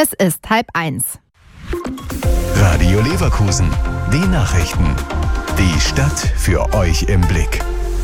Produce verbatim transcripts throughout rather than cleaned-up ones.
Es ist halb eins. Radio Leverkusen, die Nachrichten. Die Stadt für euch im Blick.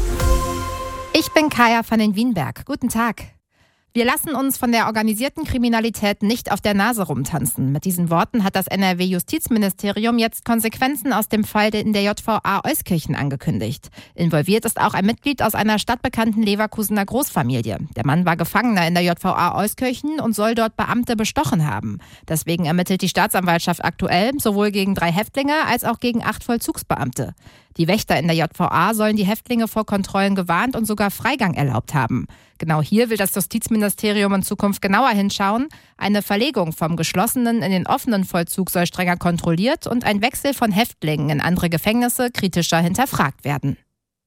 Ich bin Kaya van den Wienberg. Guten Tag. Wir lassen uns von der organisierten Kriminalität nicht auf der Nase rumtanzen. Mit diesen Worten hat das N R W-Justizministerium jetzt Konsequenzen aus dem Fall in der J V A Euskirchen angekündigt. Involviert ist auch ein Mitglied aus einer stadtbekannten Leverkusener Großfamilie. Der Mann war Gefangener in der J V A Euskirchen und soll dort Beamte bestochen haben. Deswegen ermittelt die Staatsanwaltschaft aktuell sowohl gegen drei Häftlinge als auch gegen acht Vollzugsbeamte. Die Wächter in der J V A sollen die Häftlinge vor Kontrollen gewarnt und sogar Freigang erlaubt haben. Genau hier will das Justizministerium in Zukunft genauer hinschauen. Eine Verlegung vom geschlossenen in den offenen Vollzug soll strenger kontrolliert und ein Wechsel von Häftlingen in andere Gefängnisse kritischer hinterfragt werden.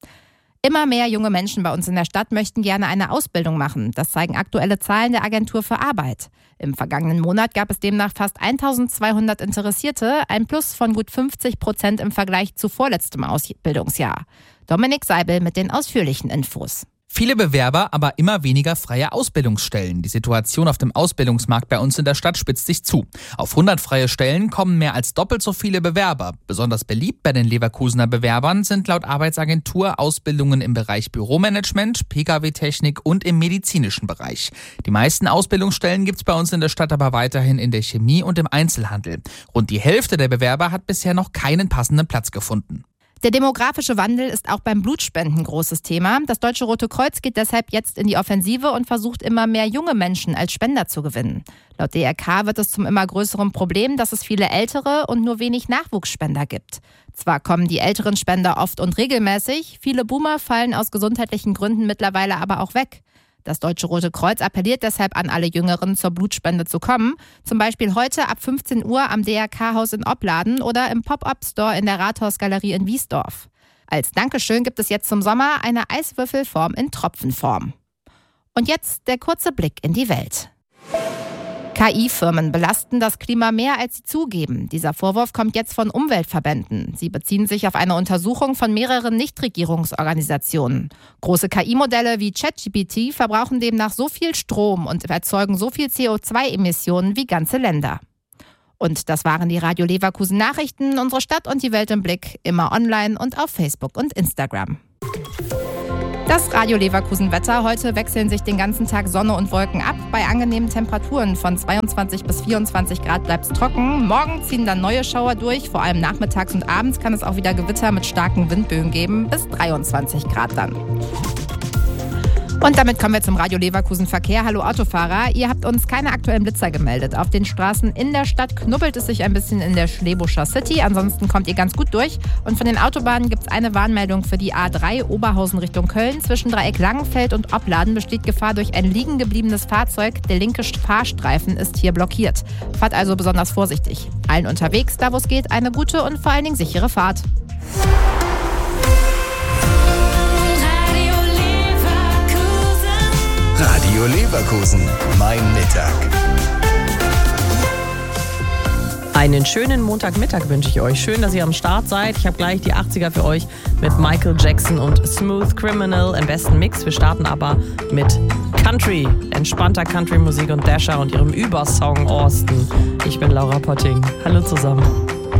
Immer mehr junge Menschen bei uns in der Stadt möchten gerne eine Ausbildung machen. Das zeigen aktuelle Zahlen der Agentur für Arbeit. Im vergangenen Monat gab es demnach fast eintausendzweihundert Interessierte, ein Plus von gut fünfzig Prozent im Vergleich zu vorletztem Ausbildungsjahr. Dominik Seibel mit den ausführlichen Infos. Viele Bewerber, aber immer weniger freie Ausbildungsstellen. Die Situation auf dem Ausbildungsmarkt bei uns in der Stadt spitzt sich zu. Auf hundert freie Stellen kommen mehr als doppelt so viele Bewerber. Besonders beliebt bei den Leverkusener Bewerbern sind laut Arbeitsagentur Ausbildungen im Bereich Büromanagement, P K W-Technik und im medizinischen Bereich. Die meisten Ausbildungsstellen gibt es bei uns in der Stadt aber weiterhin in der Chemie und im Einzelhandel. Rund die Hälfte der Bewerber hat bisher noch keinen passenden Platz gefunden. Der demografische Wandel ist auch beim Blutspenden großes Thema. Das Deutsche Rote Kreuz geht deshalb jetzt in die Offensive und versucht immer mehr junge Menschen als Spender zu gewinnen. Laut D R K wird es zum immer größeren Problem, dass es viele ältere und nur wenig Nachwuchsspender gibt. Zwar kommen die älteren Spender oft und regelmäßig, viele Boomer fallen aus gesundheitlichen Gründen mittlerweile aber auch weg. Das Deutsche Rote Kreuz appelliert deshalb an alle Jüngeren, zur Blutspende zu kommen. Zum Beispiel heute ab fünfzehn Uhr am D R K-Haus in Opladen oder im Pop-Up-Store in der Rathausgalerie in Wiesdorf. Als Dankeschön gibt es jetzt zum Sommer eine Eiswürfelform in Tropfenform. Und jetzt der kurze Blick in die Welt. K I-Firmen belasten das Klima mehr, als sie zugeben. Dieser Vorwurf kommt jetzt von Umweltverbänden. Sie beziehen sich auf eine Untersuchung von mehreren Nichtregierungsorganisationen. Große K I-Modelle wie ChatGPT verbrauchen demnach so viel Strom und erzeugen so viel C O zwei Emissionen wie ganze Länder. Und das waren die Radio Leverkusen Nachrichten, unsere Stadt und die Welt im Blick, immer online und auf Facebook und Instagram. Das Radio Leverkusen Wetter. Heute wechseln sich den ganzen Tag Sonne und Wolken ab. Bei angenehmen Temperaturen von zweiundzwanzig bis vierundzwanzig Grad bleibt es trocken. Morgen ziehen dann neue Schauer durch. Vor allem nachmittags und abends kann es auch wieder Gewitter mit starken Windböen geben. Bis dreiundzwanzig Grad dann. Und damit kommen wir zum Radio Leverkusen Verkehr. Hallo Autofahrer, ihr habt uns keine aktuellen Blitzer gemeldet. Auf den Straßen in der Stadt knubbelt es sich ein bisschen in der Schlebuscher City. Ansonsten kommt ihr ganz gut durch. Und von den Autobahnen gibt es eine Warnmeldung für die A drei Oberhausen Richtung Köln. Zwischen Dreieck Langenfeld und Opladen besteht Gefahr durch ein liegen gebliebenes Fahrzeug. Der linke Fahrstreifen ist hier blockiert. Fahrt also besonders vorsichtig. Allen unterwegs, da wo es geht, eine gute und vor allen Dingen sichere Fahrt. Radio Leverkusen, mein Mittag. Einen schönen Montagmittag wünsche ich euch. Schön, dass ihr am Start seid. Ich habe gleich die achtziger für euch mit Michael Jackson und Smooth Criminal im besten Mix. Wir starten aber mit Country, entspannter Country-Musik und Dasher und ihrem Übersong Austin. Ich bin Laura Potting. Hallo zusammen.